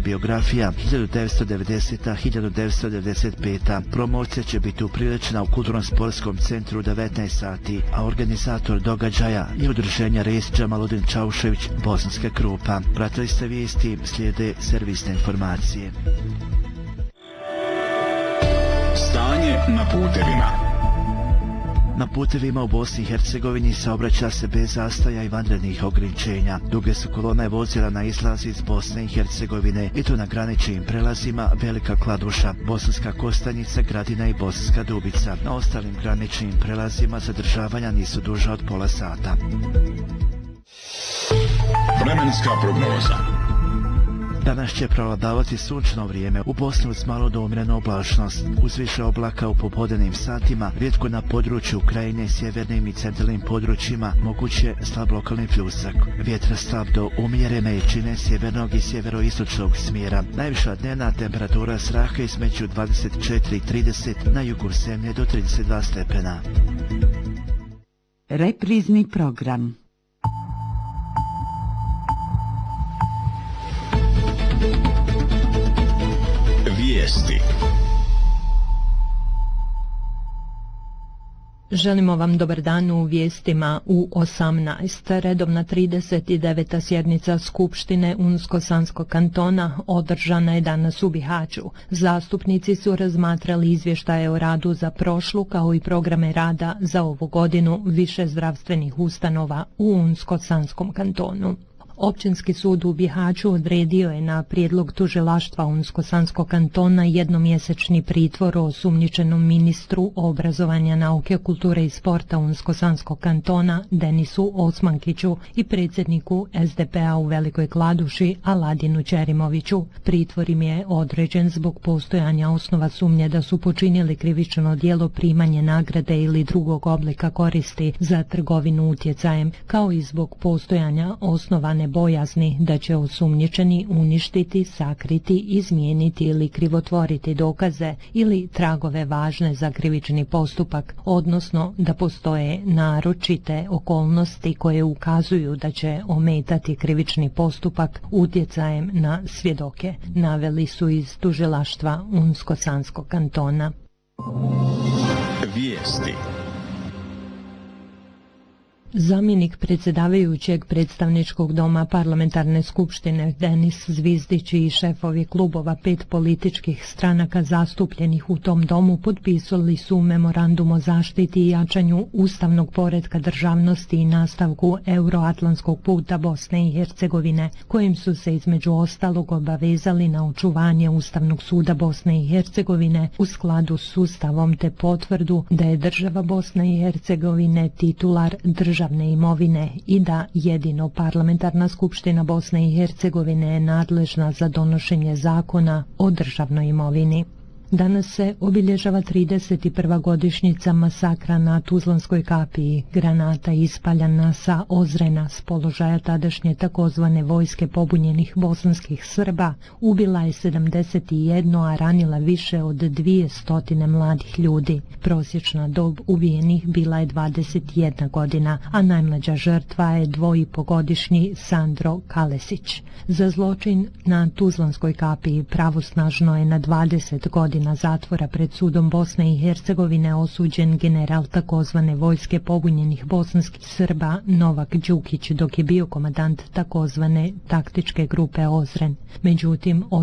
biografija 1990-1995. Promocija će biti upriličena u Kulturno-sportskom centru u 19 sati, a organizator događaja je udruženje Res Džamaludin Čaušević, Bosanska Krupa. Pratili ste vijesti, slijede servisne informacije. Stanje na putevima. Na putevima u Bosni i Hercegovini saobraća se bez zastoja i vanrednih ograničenja. Duge su kolone vozila na izlazi iz Bosne i Hercegovine i to na graničnim prelazima Velika Kladuša, Bosanska Kostanjica, Gradina i Bosanska Dubica. Na ostalim graničnim prelazima zadržavanja nisu duža od pola sata. Vremenska prognoza. Danas će prevladavati sunčano vrijeme, u Bosni uz malo do umjerenu oblačnost, uz više oblaka u popodnevnim satima, rijetko na području Krajine, sjevernim i centralnim područjima moguće slab lokalni pljusak. Vjetar slab do umjerene jačine sjevernog i sjeveroistočnog smjera. Najviša dnevna temperatura zraka između 24 i 30, na jugu zemlje do 32 stepena. Reprizni program. Vijesti. Želimo vam dobar dan u vijestima u 18. Redovna 39. sjednica Skupštine Unsko-Sanskog kantona održana je danas u Bihaću. Zastupnici su razmatrali izvještaje o radu za prošlu kao i programe rada za ovu godinu više zdravstvenih ustanova u Unsko-Sanskom kantonu. Općinski sud u Bihaću odredio je na prijedlog tužilaštva Unsko-Sanskog kantona jednomjesečni pritvor osumnjičenom ministru obrazovanja, nauke, kulture i sporta Unsko-Sanskog kantona Denisu Osmankiću i predsjedniku SDP-a u Velikoj Kladuši Aladinu Ćerimoviću. Pritvor im je određen zbog postojanja osnova sumnje da su počinili krivično djelo primanje nagrade ili drugog oblika koristi za trgovinu utjecajem, kao i zbog postojanja osnovane bojazni da će osumnjičeni uništiti, sakriti, izmijeniti ili krivotvoriti dokaze ili tragove važne za krivični postupak, odnosno da postoje naročite okolnosti koje ukazuju da će ometati krivični postupak utjecajem na svjedoke, naveli su iz tužilaštva Unsko-Sanskog kantona. Vijesti. Zamjenik predsjedavajućeg predstavničkog doma parlamentarne skupštine Denis Zvizdić i šefovi klubova 5 političkih stranaka zastupljenih u tom domu potpisali su memorandum o zaštiti i jačanju ustavnog poretka državnosti i nastavku euroatlantskog puta Bosne i Hercegovine, kojim su se između ostalog obavezali na očuvanje Ustavnog suda Bosne i Hercegovine u skladu s Ustavom te potvrdu da je država Bosne i Hercegovine titular državne imovine i da jedino parlamentarna skupština Bosne i Hercegovine je nadležna za donošenje zakona o državnoj imovini. Danas se obilježava 31. godišnjica masakra na Tuzlanskoj kapiji. Granata ispaljana sa Ozrena s položaja tadašnje takozvane vojske pobunjenih bosanskih Srba ubila je 71, a ranila više od 200 mladih ljudi. Prosječna dob ubijenih bila je 21 godina, a najmlađa žrtva je 2,5-godišnji Sandro Kalesić. Za zločin na Tuzlanskoj kapiji pravosnažno je na 20 godina zatvora pred sudom Bosne i Hercegovine osuđen general takozvane vojske pobunjenih bosanskih Srba Novak Đukić, dok je bio komandant takozvane taktičke grupe Ozren. Međutim, od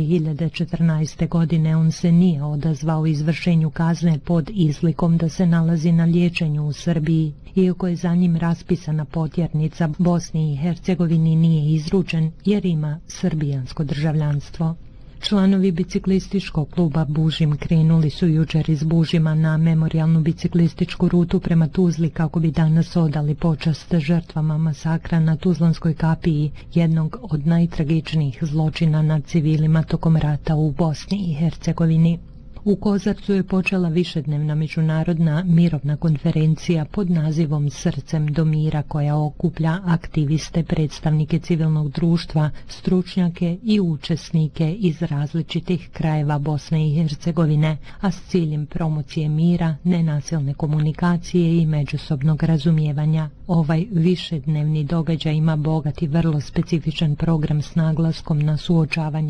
2014. godine on se nije odazvao izvršenju kazne pod izlikom da se nalazi na liječenju u Srbiji. Iako je za njim raspisana potjernica, Bosni i Hercegovini nije izručen jer ima srbijansko državljanstvo. Članovi biciklističkog kluba Bužim krenuli su jučer iz Bužima na memorijalnu biciklističku rutu prema Tuzli kako bi danas odali počast žrtvama masakra na Tuzlanskoj kapiji, jednog od najtragičnijih zločina nad civilima tokom rata u Bosni i Hercegovini. U Kozarcu je počela višednevna međunarodna mirovna konferencija pod nazivom Srcem do mira, koja okuplja aktiviste, predstavnike civilnog društva, stručnjake i učesnike iz različitih krajeva Bosne i Hercegovine, a s ciljem promocije mira, nenasilne komunikacije i međusobnog razumijevanja. Ovaj višednevni događaj ima bogat i vrlo specifičan program s naglaskom na suočavanje